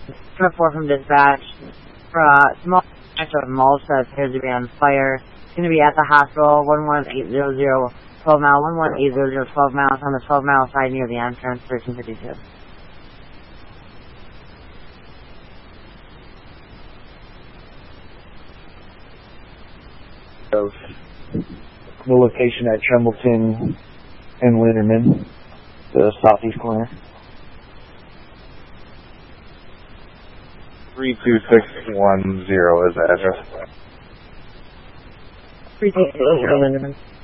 Trip 4 from dispatch. Small patch of mulch that appears to be on fire. It's going to be at the hospital, 11800 12 mile, 11800 12 miles on the 12 mile side near the entrance, 1352. The location at Trembleton and Linderman, the southeast corner. 32610 is the address. 32610 Linderman.